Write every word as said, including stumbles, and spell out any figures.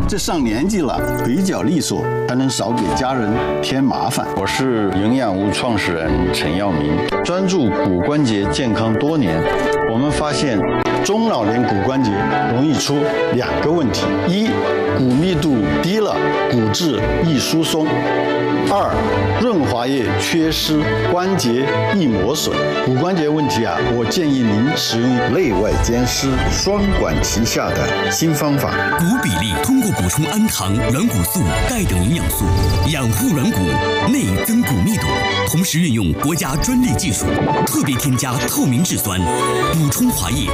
这上年纪了，腿脚利索，才能少给家人添麻烦。 我是营养屋创始人陈耀明，专注骨关节健康多年。我们发现，中老年骨关节容易出两个问题：一，骨密度低了，骨质易疏松；二，润滑液缺失，关节易磨损。骨关节问题啊，我建议您使用内外兼施、双管齐下的新方法。 骨比例通过补充氨糖、软骨素、钙等营养素，养护软骨，内增骨密度，同时运用国家专利技术，特别添加透明质酸，补充滑液，